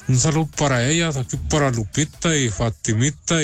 Un saludo para ellas, aquí para Lupita y Fatimita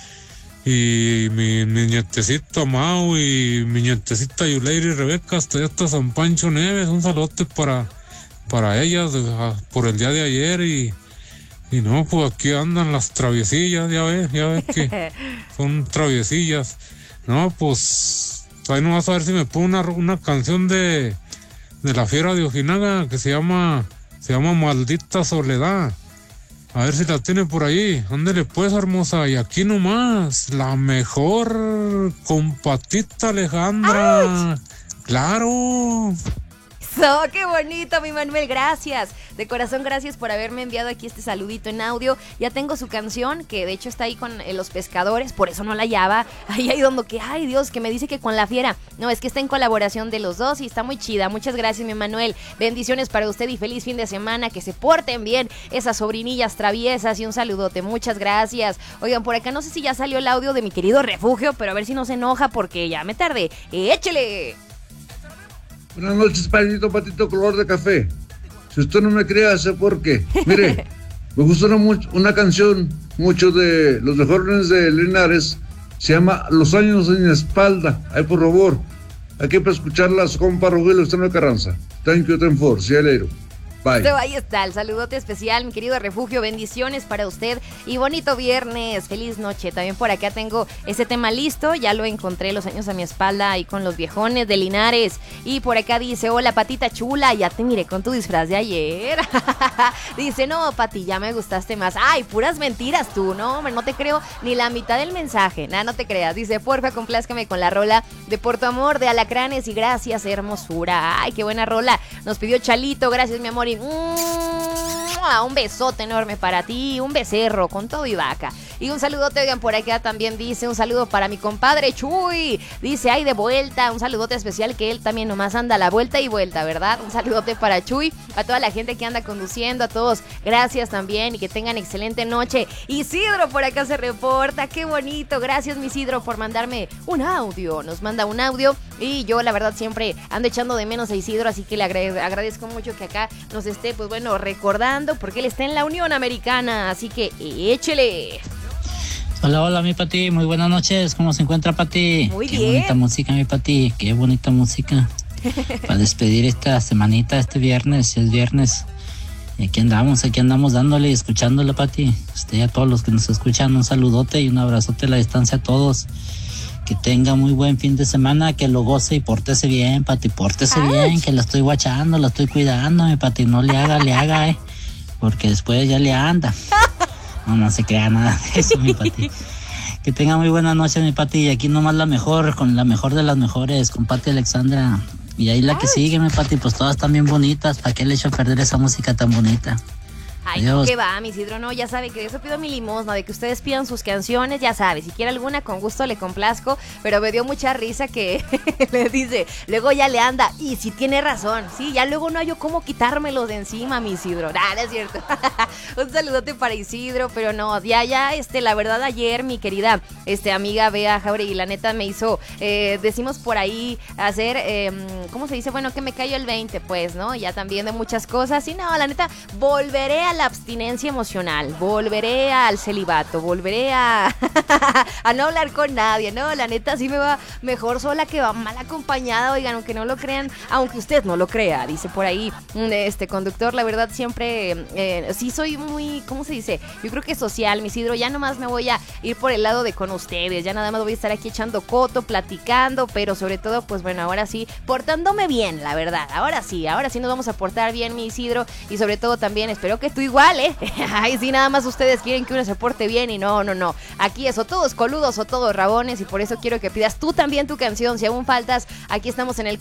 y mi nietecito Mau y mi nietecita Yuleiri Rebeca, hasta San Pancho Neves. Un saludote para ellas por el día de ayer y no, pues aquí andan las traviesillas, ya ves que son traviesillas. No, pues ahí no vas a ver si me pongo una canción de la Fiera de Ojinaga que se llama Maldita Soledad. A ver si la tiene por ahí. Ándele pues, hermosa. Y aquí nomás, la mejor con Patita Alejandra. ¡Auch! ¡Claro! ¡Oh, qué bonito, mi Manuel! Gracias. De corazón, gracias por haberme enviado aquí este saludito en audio. Ya tengo su canción, que de hecho está ahí con Los Pescadores, por eso no la hallaba. Ahí hay donde que, ay Dios, que me dice que con La Fiera. No, es que está en colaboración de los dos y está muy chida. Muchas gracias, mi Manuel. Bendiciones para usted y feliz fin de semana. Que se porten bien esas sobrinillas traviesas y un saludote. Muchas gracias. Oigan, por acá no sé si ya salió el audio de mi querido Refugio, pero a ver si no se enoja porque ya me tardé. ¡Échele! Buenas noches, Patito color de café. Si usted no me cree, sé por qué. Mire, me gusta una canción mucho de los mejores de Linares. Se llama Los años en la espalda. Ay, por favor, aquí para escucharla, su compa Rogelio Estreno Carranza. Thank you, ten for, see you later. Bye. Ahí está, el saludote especial, mi querido Refugio. Bendiciones para usted y bonito viernes. Feliz noche. También por acá tengo ese tema listo. Ya lo encontré, Los años a mi espalda, ahí con los viejones de Linares. Y por acá dice, hola, Patita chula, ya te miré con tu disfraz de ayer. Dice, no, Pati, ya me gustaste más. Ay, puras mentiras tú, no, hombre, no te creo ni la mitad del mensaje. Nada, no te creas. Dice, porfa, complázcame con la rola de Por tu amor, de Alacranes y gracias, hermosura. Ay, qué buena rola. Nos pidió Chalito, gracias, mi amor. Y un besote enorme para ti, un becerro con todo y vaca. Y un saludote, oigan, por acá también dice, un saludo para mi compadre Chuy. Dice, ay, de vuelta, un saludote especial, que él también nomás anda a la vuelta y vuelta, ¿verdad? Un saludote para Chuy, a toda la gente que anda conduciendo, a todos, gracias también y que tengan excelente noche. Isidro por acá se reporta, qué bonito, gracias mi Isidro por mandarme un audio. Nos manda un audio y yo la verdad siempre ando echando de menos a Isidro, así que le agradezco mucho que acá nos esté, pues bueno, recordando, porque él está en la Unión Americana, así que échele. Hola, mi Pati, muy buenas noches, ¿cómo se encuentra, Pati? Muy bien. Qué bonita música, mi Pati, qué bonita música. Para despedir esta semanita, este viernes, es viernes. Y aquí andamos dándole y escuchándole, Pati. Usted y a todos los que nos escuchan, un saludote y un abrazote a la distancia a todos. Que tenga muy buen fin de semana, que lo goce y pórtese bien, Pati, pórtese bien, que la estoy guachando, la estoy cuidando, mi Pati, no le haga, porque después ya le anda. No se crea nada de eso, mi Pati. Que tenga muy buena noche, mi Pati, y aquí nomás la mejor, con la mejor de las mejores, con Pati Alexandra. Y ahí la que sigue, mi Pati, pues todas están bien bonitas, ¿para qué le echo a perder esa música tan bonita? Ay, no, ¿qué va, mi Isidro? No, ya sabe que de eso pido mi limosna, de que ustedes pidan sus canciones, ya sabe, si quiere alguna, con gusto le complazco, pero me dio mucha risa que le dice, luego ya le anda, y sí tiene razón, sí, ya luego no hay yo cómo quitármelos de encima, mi Isidro, no es cierto. Un saludote para Isidro, pero no, ya, la verdad ayer mi querida amiga Bea Jauregui, la neta me hizo, decimos por ahí, hacer, ¿cómo se dice? Bueno, que me cayó el 20, pues, ¿no? Ya también de muchas cosas, y no, la neta, volveré a la abstinencia emocional, volveré al celibato, volveré a no hablar con nadie, no, la neta sí me va mejor sola que va mal acompañada, oigan, aunque no lo crean, aunque usted no lo crea, dice por ahí conductor, la verdad siempre, sí soy muy, ¿cómo se dice? Yo creo que social, mi Isidro, ya nomás me voy a ir por el lado de con ustedes, ya nada más voy a estar aquí echando coto, platicando, pero sobre todo, pues bueno, ahora sí, portándome bien, la verdad, ahora sí nos vamos a portar bien, mi Isidro, y sobre todo también espero que tú igual, ay, sí, nada más ustedes quieren que uno se porte bien y no, aquí es o todos coludos o todos rabones y por eso quiero que pidas tú también tu canción, si aún faltas, aquí estamos en el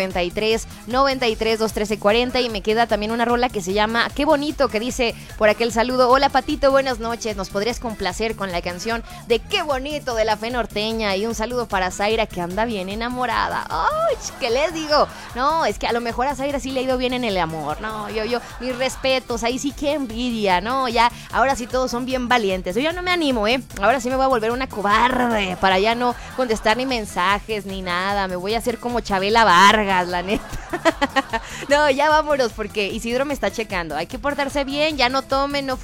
493-93-213-40 y me queda también una rola que se llama Qué bonito, que dice por aquel saludo, hola Patito, buenas noches, nos podrías complacer con la canción de Qué bonito de La Fe Norteña y un saludo para Zaira que anda bien enamorada, ay, ¿qué les digo? No, es que a lo mejor a Zaira sí le ha ido bien en el amor, no, yo, mis respetos, ahí sí que envidia, ¿no? Ya, ahora sí todos son bien valientes. Yo ya no me animo, ahora sí me voy a volver una cobarde para ya no contestar ni mensajes ni nada. Me voy a hacer como Chabela Vargas, la neta. No, ya vámonos porque Isidro me está checando. Hay que portarse bien, ya no tomen, no